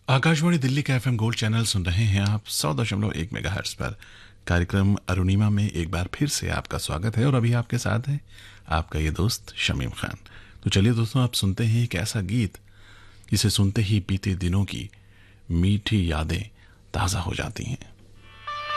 आकाशवाणी दिल्ली का FM gold channel सुन रहे हैं आप 100.1 मेगाहर्ट्ज पर। कार्यक्रम अरुणिमा में एक बार फिर से आपका स्वागत है और अभी आपके साथ है आपका ये दोस्त शमीम खान। तो चलिए दोस्तों, आप सुनते हैं एक ऐसा गीत जिसे सुनते ही बीते दिनों की मीठी यादें ताज़ा हो जाती हैं।